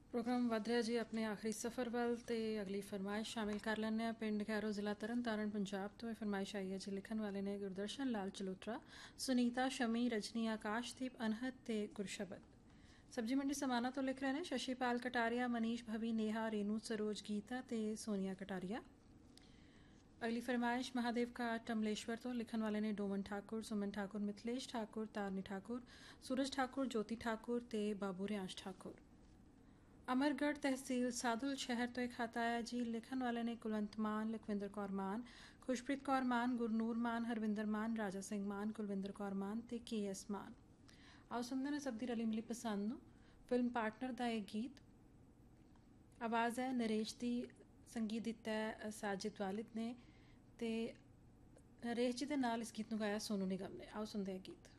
Programme वध रहा जी अपने आखिरी सफ़र वाल तो अगली फरमाइश शामिल कर लैंने पिंड खैरो जिला तरन तारण पंजाब तो फरमाइश आई है जी लिखन वाले ने गुरदर्शन लाल चलोत्रा सुनीता शमी रजनी आकाशदीप अनहद ते गुरशबद। सब्जी मंडी समाना तो लिख रहे हैं शशिपाल कटारिया मनीष भवी नेहा रेनू सरोज गीता ते सोनिया कटारिया। अगली फरमाइश महादेव का टमलेश्वर तो लिखन वाले ने डोमन ठाकुर सुमन ठाकुर मिथिलेश ठाकुर तारनी ठाकुर सूरज ठाकुर ज्योति ठाकुर ते बाबू रियांश ठाकुर। अमरगढ़ तहसील सादुल शहर तो एक खाता है जी लिखन वाले ने कुलवंत मान लखविंदर कौर मान खुशप्रीत कौर मान गुरनूर मान हरविंदर मान राजा सिंह मान कुलविंदर कौर मान ते के एस मान। आओ सुनते हैं सब दी रली मिली पसंद फिल्म पार्टनर का एक गीत। आवाज़ है नरेश दी, संगीत दिता है साजिद वालिद ने ते नरेश जी के नाल इस गीत को गाया सोनू निगम ने। आओ सुनते हैं गीत।